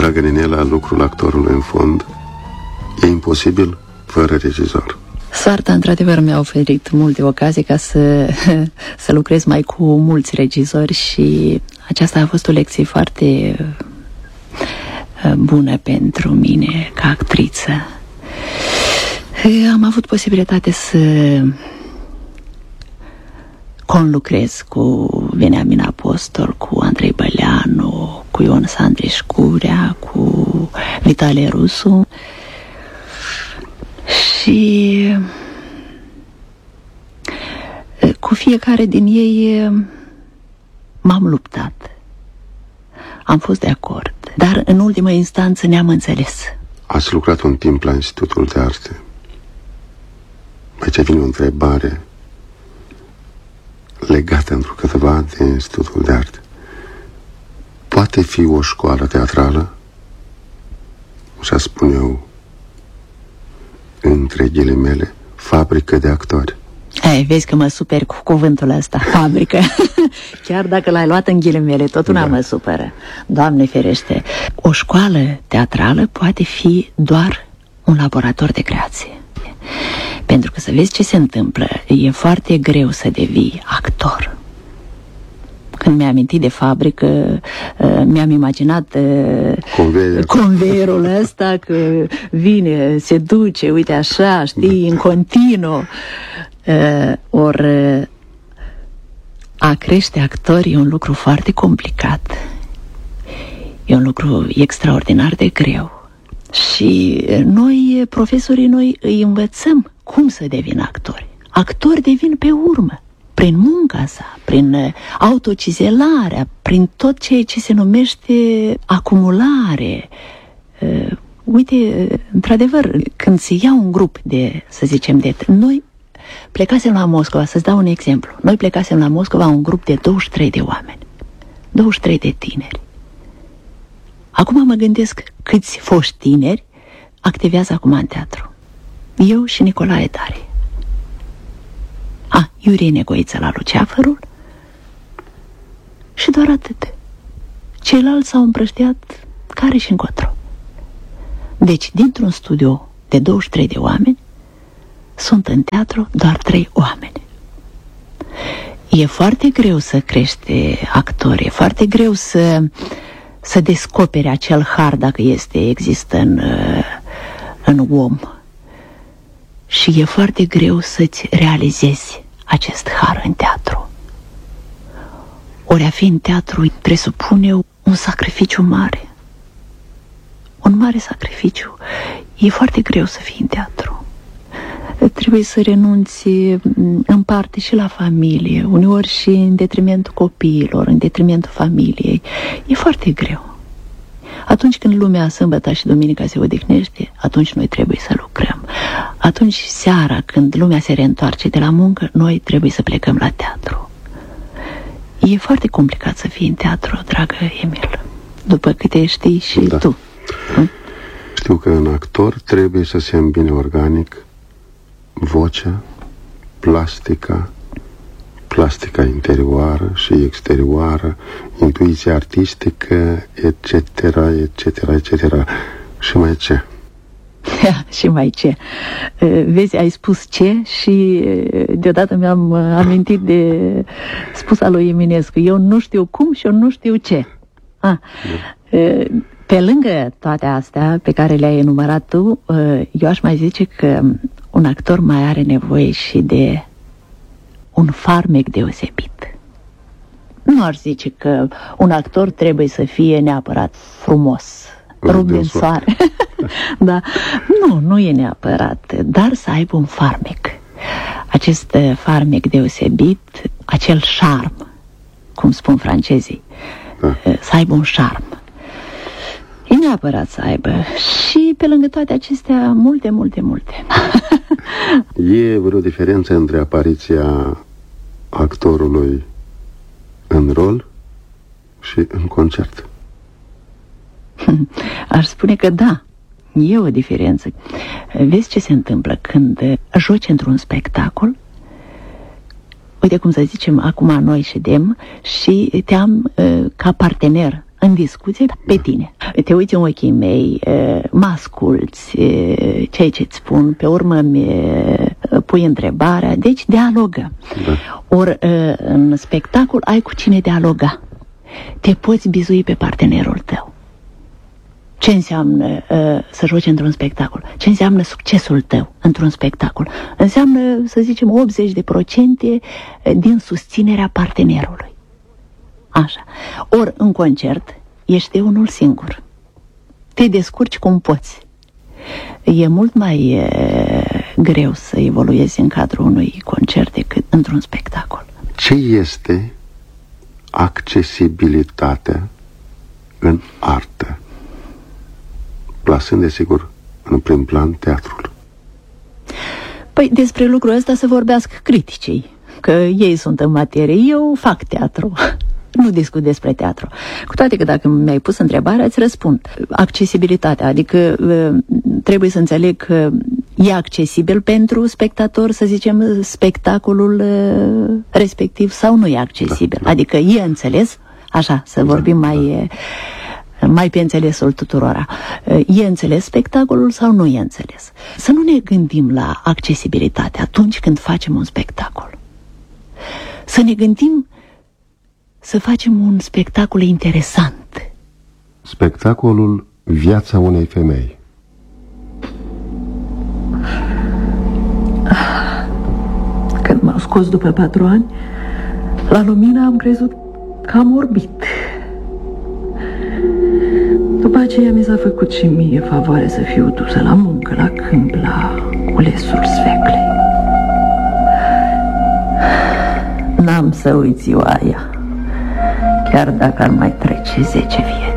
Dragă Ninela, lucrul actorului în fond e imposibil fără regizor. Soarta, într-adevăr, mi-a oferit multe ocazii ca să lucrez mai cu mulți regizori și aceasta a fost o lecție foarte bună pentru mine ca actriță. Am avut posibilitate să conlucrez cu Veniamin Apostol, cu Andrei Băleanu, cu Ion Sandriș Curea, cu Vitalie Rusu. Și cu fiecare din ei m-am luptat. Am fost de acord, dar în ultimă instanță ne-am înțeles. Ați lucrat un timp la Institutul de Arte. Aici vine o întrebare legată într-o câteva de Institutul de Arte. Poate fi o școală teatrală? Și-a spun eu, între ghilimele, fabrică de actori. Vezi că mă superi cu cuvântul ăsta, fabrică. Chiar dacă l-ai luat în ghilimele, tot una mă supără. Doamne ferește. O școală teatrală poate fi doar un laborator de creație. Pentru că să vezi ce se întâmplă, e foarte greu să devii actor. Când mi-am amintit de fabrică, mi-am imaginat conveierul ăsta, că vine, se duce, uite așa, știi, în continuu. Ori a crește actori e un lucru foarte complicat. E un lucru extraordinar de greu. Și noi, profesorii, noi îi învățăm cum să devină actori. Actori devin pe urmă, prin munca sa, prin autocizelarea, prin tot ceea ce se numește acumulare. Uite, într-adevăr, când se ia un grup de, să zicem, de... Noi plecasem la Moscova, să-ți dau un exemplu. Noi plecasem la Moscova un grup de 23 de oameni, 23 de tineri. Acum mă gândesc câți foști tineri activează acum în teatru. Eu și Nicolae Tare. Iurie Negoiță la Luceafărul și doar atât. Ceilalți s-au împrăștiat care și încotro. Deci, dintr-un studio de 23 de oameni, sunt în teatru doar 3 oameni. E foarte greu să crește actori, e foarte greu să descoperi acel har, dacă există în om. Și e foarte greu să-ți realizezi acest har în teatru. Ori a fi în teatru presupune un sacrificiu mare. Un mare sacrificiu. E foarte greu să fii în teatru. Trebuie să renunți în parte și la familie, uneori și în detrimentul copiilor, în detrimentul familiei. E foarte greu. Atunci când lumea sâmbătă și duminica se odihnește, atunci noi trebuie să lucrăm. Atunci seara, când lumea se reîntoarce de la muncă, noi trebuie să plecăm la teatru. E foarte complicat să fii în teatru, dragă Emil, după câte știi și tu. Știu că în actor trebuie să se îmbine organic vocea, plastica interioară și exterioară, intuiția artistică, etc., etc., etc. Și mai ce? Și mai ce? Vezi, ai spus ce și deodată mi-am amintit de spusa lui Eminescu. Eu nu știu cum și eu nu știu ce. Pe lângă toate astea pe care le-ai enumerat tu, eu aș mai zice că un actor mai are nevoie și de un farmec deosebit. Nu aș zice că un actor trebuie să fie neapărat frumos, rupt din soare. Da. Nu e neapărat, dar să aibă un farmec. Acest farmec deosebit, acel șarm, cum spun francezii, să aibă un șarm. E neapărat să aibă. Și pe lângă toate acestea, multe. E vreo diferență între apariția actorului în rol și în concert? Aș spune că da, e o diferență. Vezi ce se întâmplă când joci într-un spectacol? Uite cum să zicem, acum noi ședem și te am ca partener în discuție pe tine. Te uiți în ochii mei, mă asculți, ceea ce îți spun, pe urmă pui întrebarea, deci dialogă. Ori în spectacol ai cu cine dialoga. Te poți bizui pe partenerul tău. Ce înseamnă să joci într-un spectacol? Ce înseamnă succesul tău într-un spectacol? Înseamnă, să zicem, 80% din susținerea partenerului. Așa. Ori în concert ești unul singur. Te descurci cum poți. E mult mai greu să evoluezi în cadrul unui concert decât într-un spectacol. Ce este accesibilitatea în artă? Plasând, desigur, în prim plan teatrul. Păi despre lucrul ăsta să vorbească criticii, că ei sunt în materie, eu fac teatru. Nu discut despre teatru. Cu toate că dacă mi-ai pus întrebarea, îți răspund. Accesibilitatea, adică trebuie să înțeleg că e accesibil pentru spectator, să zicem, spectacolul respectiv sau nu e accesibil. Da. Adică e înțeles, așa, să vorbim mai pe înțelesul tuturora. E înțeles spectacolul sau nu e înțeles? Să nu ne gândim la accesibilitate atunci când facem un spectacol. Să ne gândim să facem un spectacol interesant. Spectacolul Viața unei femei. Când m-au scos după 4 ani, la lumină am crezut că am orbit. După aceea mi s-a făcut și mie favoare să fiu dusă la muncă, la câmp, la culesul sfeclei. N-am să uit ziua aia, chiar dacă ar mai trece 10 vieți.